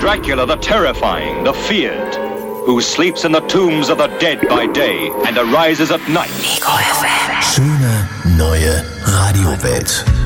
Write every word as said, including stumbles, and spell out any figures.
Dracula the terrifying, the feared, who sleeps in the tombs of the dead by day and arises at night. Schöne neue Radiowelt.